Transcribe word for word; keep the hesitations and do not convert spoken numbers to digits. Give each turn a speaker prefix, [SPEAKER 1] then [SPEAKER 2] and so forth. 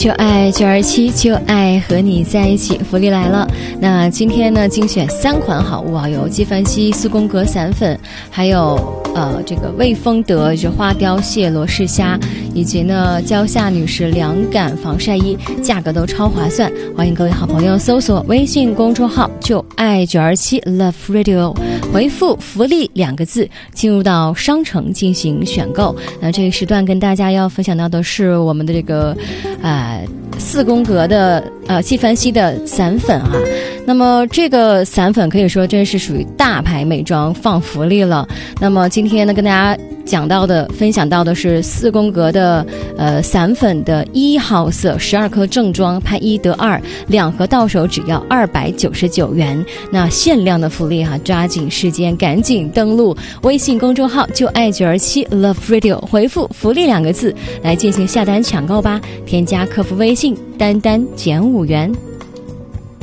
[SPEAKER 1] 就爱九二七，就爱和你在一起，福利来了。那今天呢，精选三款好物啊，有纪梵希斯宫格散粉，还有呃这个魏丰德就是花雕蟹罗氏虾，以及呢蕉下女士凉感防晒衣，价格都超划算。欢迎各位好朋友搜索微信公众号就爱九二七 Love Radio， 回复福利两个字，进入到商城进行选购。那这个时段跟大家要分享到的是我们的这个呃四宫格的呃纪梵希的散粉啊。那么这个散粉可以说真是属于大牌美妆放福利了。那么今天呢跟大家讲到的分享到的是四宫格的呃散粉的一号色，十二颗正装，拍一得二，两盒到手只要二百九十九元。那限量的福利哈、啊，抓紧时间赶紧登录微信公众号就爱九二七 Love Radio， 回复福利两个字来进行下单抢购吧。添加客服微信丹丹减五元。